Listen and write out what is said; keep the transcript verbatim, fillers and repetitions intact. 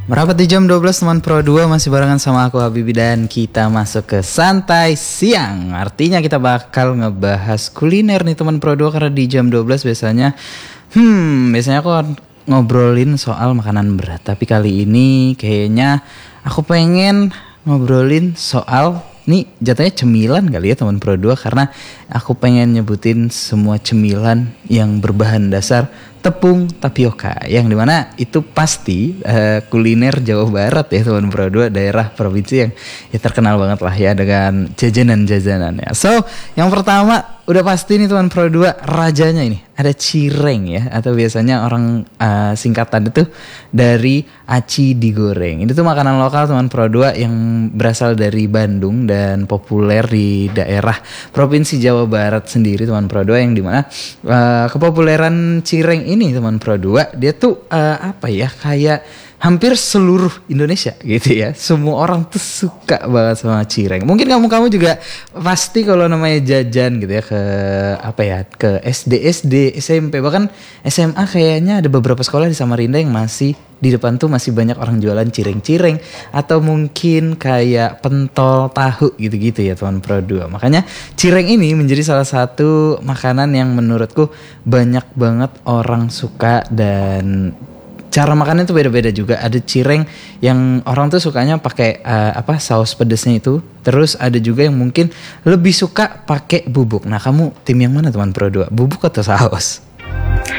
Merapat di jam dua belas teman Pro dua masih barengan sama aku Habibi dan kita masuk ke santai siang. Artinya kita bakal ngebahas kuliner nih teman Pro dua karena di jam dua belas biasanya hmm biasanya aku ngobrolin soal makanan berat. Tapi kali ini kayaknya aku pengen ngobrolin soal nih jatuhnya cemilan kali ya teman Pro dua karena aku pengen nyebutin semua cemilan yang berbahan dasar tepung tapioka yang dimana itu pasti uh, kuliner Jawa Barat ya teman Pro dua, daerah provinsi yang ya terkenal banget lah ya dengan jajanan-jajanannya. So yang pertama udah pasti nih teman Pro dua, rajanya ini ada cireng ya, atau biasanya orang uh, singkatan itu dari aci digoreng. Ini tuh makanan lokal teman Pro dua yang berasal dari Bandung dan populer di daerah provinsi Jawa Barat sendiri teman Pro dua, yang dimana uh, kepopuleran cireng ini teman Pro dua dia tuh uh, apa ya kayak hampir seluruh Indonesia gitu ya. Semua orang tuh suka banget sama cireng. Mungkin kamu-kamu juga pasti kalau namanya jajan gitu ya ke apa ya, ke S D S D, S M P, bahkan S M A kayaknya ada beberapa sekolah di Samarinda yang masih di depan tuh masih banyak orang jualan cireng-cireng atau mungkin kayak pentol tahu gitu-gitu ya teman Pro dua. Makanya cireng ini menjadi salah satu makanan yang menurutku banyak banget orang suka, dan cara makannya tuh beda-beda juga. Ada cireng yang orang tuh sukanya pakai uh, apa saus pedesnya itu. Terus ada juga yang mungkin lebih suka pakai bubuk. Nah, kamu tim yang mana teman Pro dua? Bubuk atau saus?